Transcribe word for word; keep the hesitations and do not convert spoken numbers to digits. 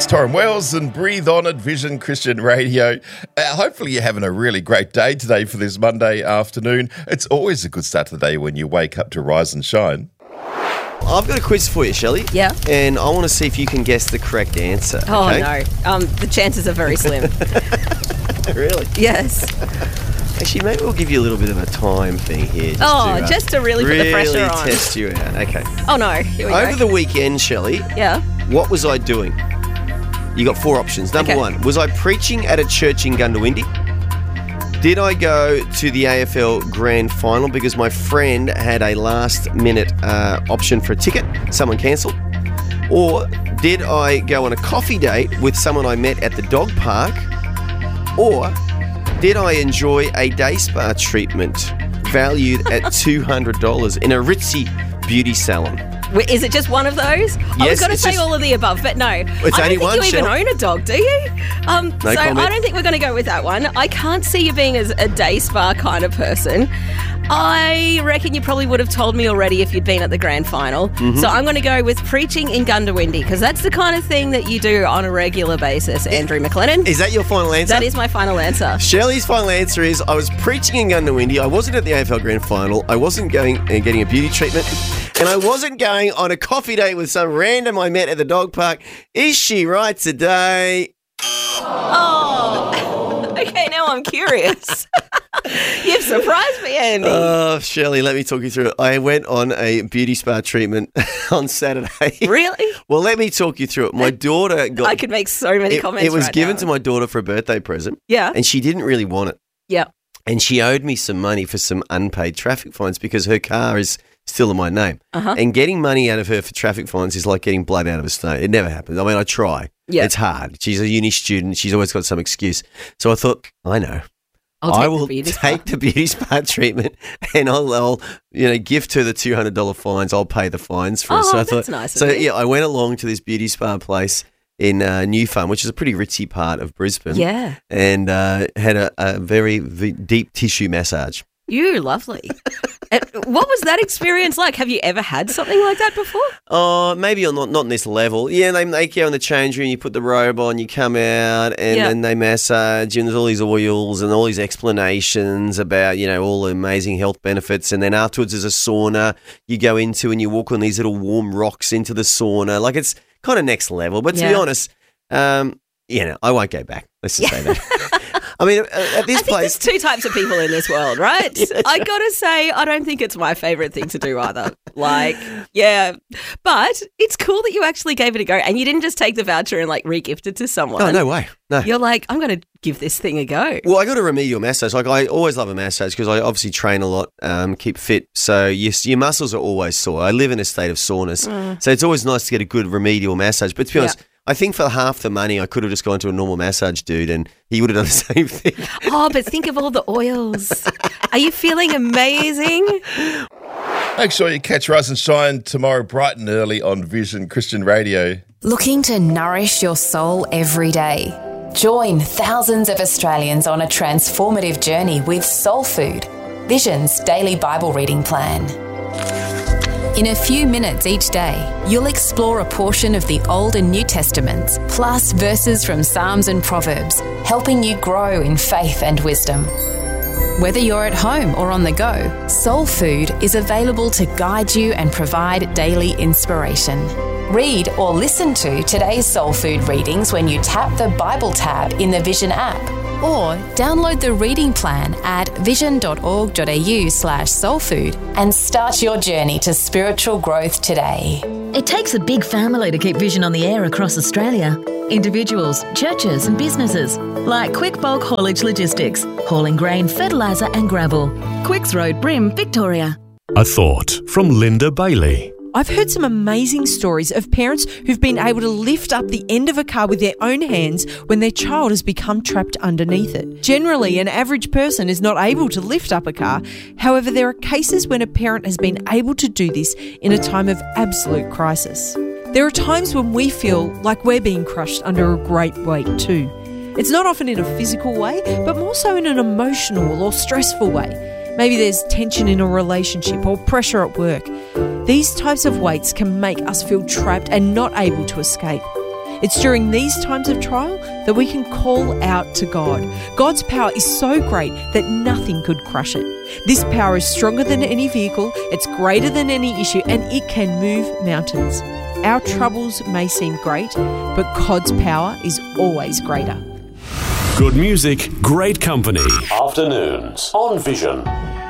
It's Torrin Wells and Breathe On at Vision Christian Radio. Uh, hopefully you're having a really great day today for this Monday afternoon. It's always a good start to the day when you wake up to rise and shine. I've got a quiz for you, Shelley. Yeah. And I want to see if you can guess the correct answer. Oh, okay? no. Um, the chances are very slim. Really? Yes. Actually, maybe we'll give you a little bit of a time thing here. Just Oh, to, uh, just to really put the pressure really on. test you out. Okay. Oh, no. Here we Over go. the weekend, Shelley, Yeah. what was I doing? You got four options. Number Okay. one, was I preaching at a church in Gundawindi? Did I go to the A F L Grand Final because my friend had a last-minute uh, option for a ticket? Someone cancelled. Or did I go on a coffee date with someone I met at the dog park? Or did I enjoy a day spa treatment valued at two hundred dollars in a ritzy beauty salon? Wait, is it just one of those? I was Yes, going to it's say just- all of the above, but no. I don't only think one, you even Shell. own a dog, do you? Um, No so comment. I don't think we're going to go with that one. I can't see you being as a day spa kind of person. I reckon you probably would have told me already if you'd been at the grand final. Mm-hmm. So I'm going to go with preaching in Gundawindi because that's the kind of thing that you do on a regular basis, Andrew McLennan. Is that your final answer? That is my final answer. Shelley's final answer is I was preaching in Gundawindi. I wasn't at the A F L Grand Final. I wasn't going and getting a beauty treatment. And I wasn't going on a coffee date with some random I met at the dog park. Is she right today? Oh, okay, now I'm curious. You've surprised me, Andy. Oh, Shelley, let me talk you through it. I went on a beauty spa treatment on Saturday. Really? Well, let me talk you through it. My daughter got... I could make so many it, comments it was right given now. to my daughter for a birthday present. Yeah. And she didn't really want it. Yeah. And she owed me some money for some unpaid traffic fines because her car is still in my name. Uh-huh. And getting money out of her for traffic fines is like getting blood out of a stone. It never happens. I mean, I try. Yeah. It's hard. She's a uni student. She's always got some excuse. So I thought, I know. I'll take I the will beauty spa. take the beauty spa treatment and I'll, I'll, you know, gift her the two hundred dollars fines. I'll pay the fines for Oh, it. So I that's thought, nice of So, you. yeah, I went along to this beauty spa place in uh, New Farm, which is a pretty ritzy part of Brisbane. Yeah. And uh, had a, a very v- deep tissue massage. You lovely. And what was that experience like? Have you ever had something like that before? Oh, maybe on not not on this level. Yeah, they make you in the change room. You put the robe on, you come out, and Yeah. then they massage. And there's all these oils and all these explanations about you know all the amazing health benefits. And then afterwards, there's a sauna you go into, and you walk on these little warm rocks into the sauna. Like it's kind of next level. But to be Yeah. honest, um, you know, I won't go back. Let's just say that. I mean, at this I think place. there's two types of people in this world, right? Yeah, that's I got to say, I don't think it's my favourite thing to do either. Like, yeah. But it's cool that you actually gave it a go and you didn't just take the voucher and like re-gift it to someone. Oh, no way. No. You're like, I'm going to give this thing a go. Well, I got a remedial massage. Like I always love a massage because I obviously train a lot, um, keep fit. So your, your muscles are always sore. I live in a state of soreness. So it's always nice to get a good remedial massage. But to be Yeah. honest, I think for half the money, I could have just gone to a normal massage dude and he would have done the same thing. Oh, but think of all the oils. Are you feeling amazing? Make sure you catch Rise and Shine tomorrow bright and early on Vision Christian Radio. Looking to nourish your soul every day? Join thousands of Australians on a transformative journey with Soul Food, Vision's daily Bible reading plan. In a few minutes each day, you'll explore a portion of the Old and New Testaments, plus verses from Psalms and Proverbs, helping you grow in faith and wisdom. Whether you're at home or on the go, Soul Food is available to guide you and provide daily inspiration. Read or listen to today's Soul Food readings when you tap the Bible tab in the Vision app, or download the reading plan at vision.org.au slash soulfood and start your journey to spiritual growth today. It takes a big family to keep Vision on the air across Australia. Individuals, churches and businesses like Quick Bulk Haulage Logistics, hauling grain, fertiliser and gravel. Quicks Road, Brim, Victoria. A thought from Linda Bailey. I've heard some amazing stories of parents who've been able to lift up the end of a car with their own hands when their child has become trapped underneath it. Generally, an average person is not able to lift up a car. However, there are cases when a parent has been able to do this in a time of absolute crisis. There are times when we feel like we're being crushed under a great weight too. It's not often in a physical way, but more so in an emotional or stressful way. Maybe there's tension in a relationship or pressure at work. These types of weights can make us feel trapped and not able to escape. It's during these times of trial that we can call out to God. God's power is so great that nothing could crush it. This power is stronger than any vehicle, it's greater than any issue, and it can move mountains. Our troubles may seem great, but God's power is always greater. Good music, great company. Afternoons on Vision.